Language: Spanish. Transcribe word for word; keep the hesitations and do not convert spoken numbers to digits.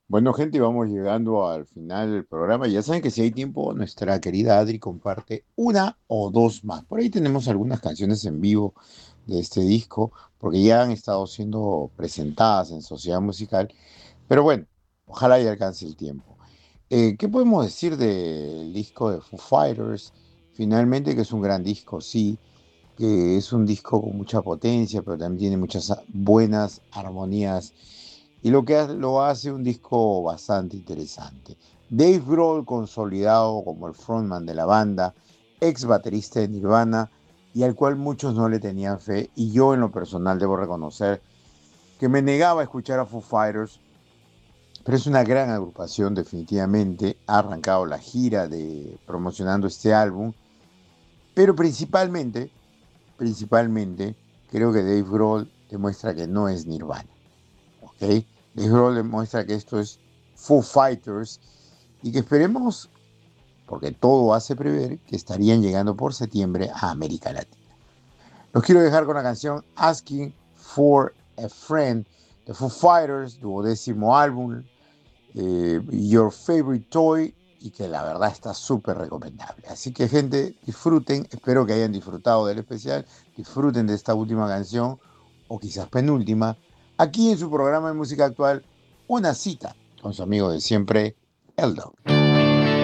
Bueno, gente, vamos llegando al final del programa. Ya saben que si hay tiempo, nuestra querida Adri comparte una o dos más. Por ahí tenemos algunas canciones en vivo de este disco, porque ya han estado siendo presentadas en Sociedad Musical. Pero bueno, ojalá ya alcance el tiempo. Eh, ¿qué podemos decir del disco de Foo Fighters? Finalmente que es un gran disco, sí, que es un disco con mucha potencia, pero también tiene muchas a- buenas armonías y lo que ha- lo hace un disco bastante interesante. Dave Grohl, consolidado como el frontman de la banda, ex baterista de Nirvana, y al cual muchos no le tenían fe, y yo en lo personal debo reconocer que me negaba a escuchar a Foo Fighters, pero es una gran agrupación definitivamente, ha arrancado la gira de promocionando este álbum, pero principalmente principalmente, creo que Dave Grohl demuestra que no es Nirvana, ¿ok? Dave Grohl demuestra que esto es Foo Fighters y que esperemos, porque todo hace prever, que estarían llegando por septiembre a América Latina. Los quiero dejar con la canción Asking for a Friend de Foo Fighters, duodécimo álbum, eh, Your Favorite Toy, y que la verdad está súper recomendable. Así que gente, disfruten, espero que hayan disfrutado del especial, disfruten de esta última canción, o quizás penúltima, aquí en su programa de música actual, Una cita con su amigo de siempre, Eldo.